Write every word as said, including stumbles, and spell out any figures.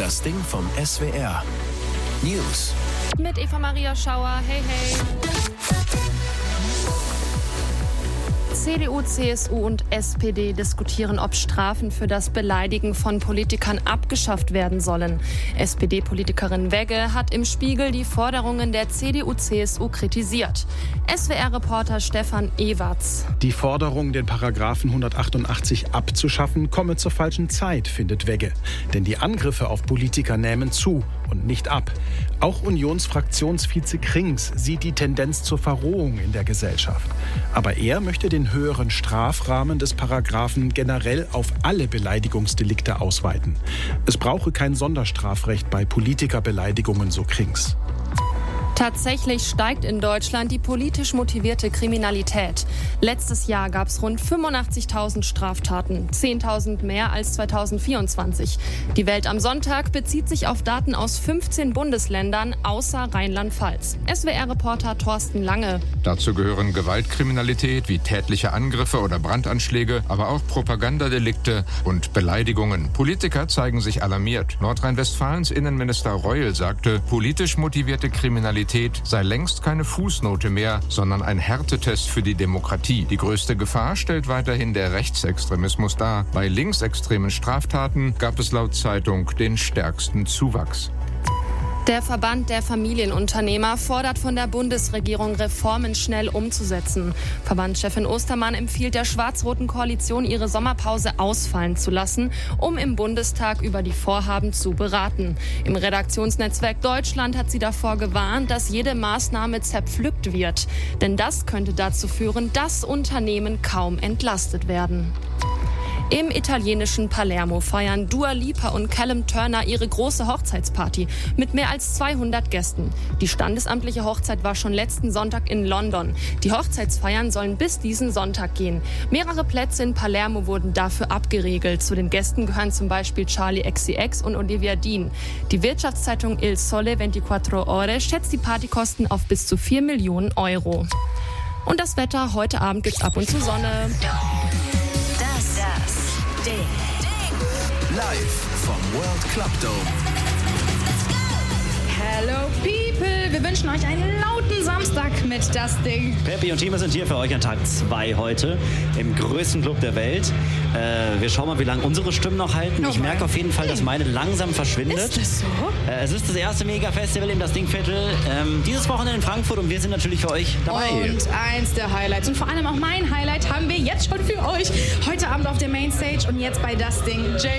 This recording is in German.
Das Ding vom S W R. News. Mit Eva Maria Schauer. Hey, hey. C D U, C S U und S P D diskutieren, ob Strafen für das Beleidigen von Politikern abgeschafft werden sollen. S P D-Politikerin Wegge hat im Spiegel die Forderungen der C D U, C S U kritisiert. S W R-Reporter Stefan Ewarts. Die Forderung, den Paragraphen hundertachtundachtzig abzuschaffen, komme zur falschen Zeit, findet Wegge. Denn die Angriffe auf Politiker nehmen zu und nicht ab. Auch Unionsfraktionsvize Krings sieht die Tendenz zur Verrohung in der Gesellschaft. Aber er möchte den höheren Strafrahmen des Paragraphen generell auf alle Beleidigungsdelikte ausweiten. Es brauche kein Sonderstrafrecht bei Politikerbeleidigungen, so Krings. Tatsächlich steigt in Deutschland die politisch motivierte Kriminalität. Letztes Jahr gab es rund fünfundachtzigtausend Straftaten, zehntausend mehr als zweitausendvierundzwanzig. Die Welt am Sonntag bezieht sich auf Daten aus fünfzehn Bundesländern außer Rheinland-Pfalz. S W R-Reporter Thorsten Lange. Dazu gehören Gewaltkriminalität wie tätliche Angriffe oder Brandanschläge, aber auch Propagandadelikte und Beleidigungen. Politiker zeigen sich alarmiert. Nordrhein-Westfalens Innenminister Reul sagte, politisch motivierte Kriminalität sei längst keine Fußnote mehr, sondern ein Härtetest für die Demokratie. Die größte Gefahr stellt weiterhin der Rechtsextremismus dar. Bei linksextremen Straftaten gab es laut Zeitung den stärksten Zuwachs. Der Verband der Familienunternehmer fordert von der Bundesregierung, Reformen schnell umzusetzen. Verbandschefin Ostermann empfiehlt der schwarz-roten Koalition, ihre Sommerpause ausfallen zu lassen, um im Bundestag über die Vorhaben zu beraten. Im Redaktionsnetzwerk Deutschland hat sie davor gewarnt, dass jede Maßnahme zerpflückt wird. Denn das könnte dazu führen, dass Unternehmen kaum entlastet werden. Im italienischen Palermo feiern Dua Lipa und Callum Turner ihre große Hochzeitsparty mit mehr als zweihundert Gästen. Die standesamtliche Hochzeit war schon letzten Sonntag in London. Die Hochzeitsfeiern sollen bis diesen Sonntag gehen. Mehrere Plätze in Palermo wurden dafür abgeregelt. Zu den Gästen gehören zum Beispiel Charli X C X und Olivia Dean. Die Wirtschaftszeitung Il Sole ventiquattro Ore schätzt die Partykosten auf bis zu vier Millionen Euro. Und das Wetter: heute Abend gibt's ab und zu Sonne. Ding. Live vom World Club Dome. Hello people, wir wünschen euch einen lauten Samstag mit Das Ding. Peppi und Timo sind hier für euch an Tag zwei heute im größten Club der Welt. Äh, wir schauen mal, wie lange unsere Stimmen noch halten. Oh ich merke auf jeden Fall, dass meine langsam verschwindet. Ist das so? Äh, es ist das erste Mega-Festival im Das Ding-Viertel. Ähm, dieses Wochenende in Frankfurt und wir sind natürlich für euch dabei. Und eins der Highlights und vor allem auch mein Highlight haben wir jetzt schon für euch. Heute Abend auf der Mainstage und jetzt bei Das Ding. J